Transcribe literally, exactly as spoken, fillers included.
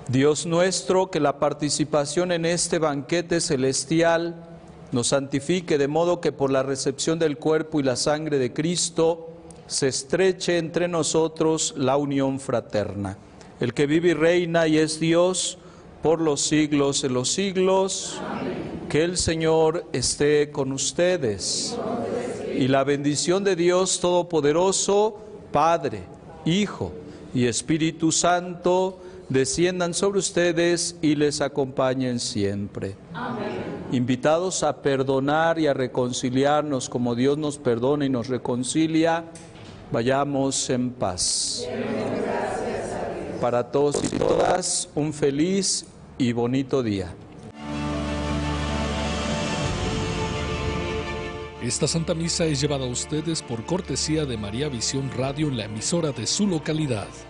Dios nuestro, que la participación en este banquete celestial nos santifique de modo que por la recepción del cuerpo y la sangre de Cristo se estreche entre nosotros la unión fraterna. El que vive y reina y es Dios por los siglos de los siglos. Amén. Que el Señor esté con ustedes. Y la bendición de Dios Todopoderoso, Padre, Hijo y Espíritu Santo, desciendan sobre ustedes y les acompañen siempre. Amén. Invitados a perdonar y a reconciliarnos como Dios nos perdona y nos reconcilia, vayamos en paz. Para todos y todas, un feliz y bonito día. Esta Santa Misa es llevada a ustedes por cortesía de María Visión Radio, la emisora de su localidad.